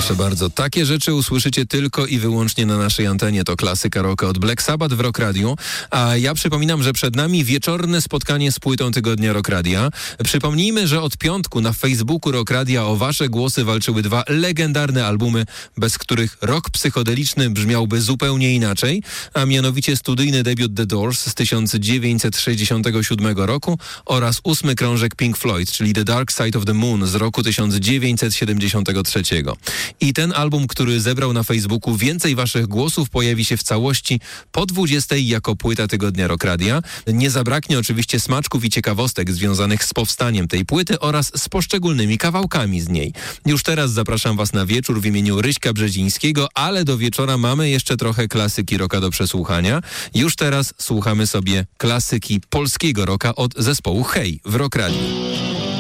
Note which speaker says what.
Speaker 1: Proszę bardzo, takie rzeczy usłyszycie tylko i wyłącznie na naszej antenie. To klasyka rocka od Black Sabbath w Rock Radio. A ja przypominam, że przed nami wieczorne spotkanie z płytą tygodnia Rock Radia. Przypomnijmy, że od piątku na Facebooku Rock Radia o wasze głosy walczyły dwa legendarne albumy, bez których rock psychodeliczny brzmiałby zupełnie inaczej, a mianowicie studyjny debiut The Doors z 1967 roku oraz 8. krążek Pink Floyd, czyli The Dark Side of the Moon z roku 1973. I ten album, który zebrał na Facebooku więcej waszych głosów, pojawi się w całości po 20 jako płyta tygodnia Rock Radia. Nie zabraknie oczywiście smaczków i ciekawostek związanych z powstaniem tej płyty oraz z poszczególnymi kawałkami z niej. Już teraz zapraszam was na wieczór w imieniu Ryśka Brzezińskiego, ale do wieczora mamy jeszcze trochę klasyki rocka do przesłuchania. Już teraz słuchamy sobie klasyki polskiego rocka od zespołu Hej w Rock Radio.